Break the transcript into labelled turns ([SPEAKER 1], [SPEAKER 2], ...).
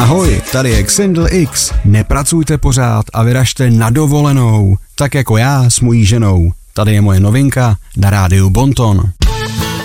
[SPEAKER 1] Ahoj, tady je Xindl X. Nepracujte pořád a vyražte na dovolenou, tak jako já s mojí ženou. Tady je moje novinka na rádiu Bonton.